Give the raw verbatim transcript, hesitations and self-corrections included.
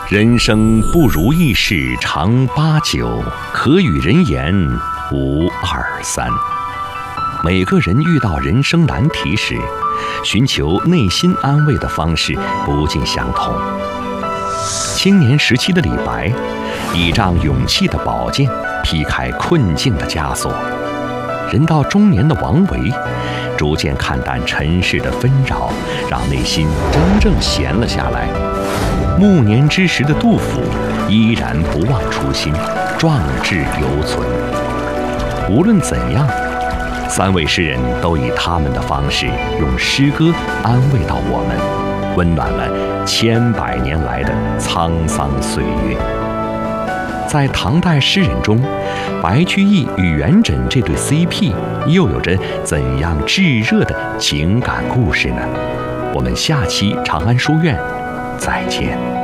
人生不如意事常八九，可与人言无二三。每个人遇到人生难题时，寻求内心安慰的方式不尽相同。青年时期的李白，倚仗勇气的宝剑，劈开困境的枷锁；人到中年的王维，逐渐看淡尘世的纷扰，让内心真正闲了下来。暮年之时的杜甫，依然不忘初心，壮志犹存。无论怎样，三位诗人都以他们的方式，用诗歌安慰到我们，温暖了千百年来的沧桑岁月。在唐代诗人中，白居易与元稹这对 C P 又有着怎样炙热的情感故事呢？我们下期长安书院再见。